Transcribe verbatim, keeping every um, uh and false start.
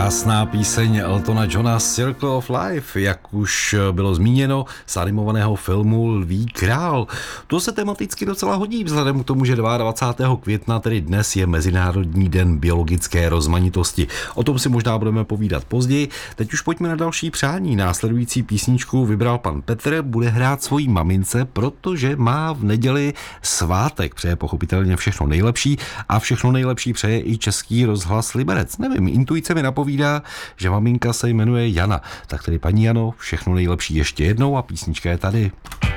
Krásná píseň Eltona Johna Circle of Life, jak už bylo zmíněno, z animovaného filmu Lví král. To se tematicky docela hodí, vzhledem k tomu, že dvacátého druhého května, tedy dnes, je Mezinárodní den biologické rozmanitosti. O tom si možná budeme povídat později. Teď už pojďme na další přání. Následující písničku vybral pan Petr, bude hrát svojí mamince, protože má v neděli svátek. Přeje pochopitelně všechno nejlepší a všechno nejlepší přeje i Český rozhlas Liberec. Nevím, intuice mi napovídá, že maminka se jmenuje Jana. Tak tedy paní Jano, všechno nejlepší ještě jednou a písnička je tady.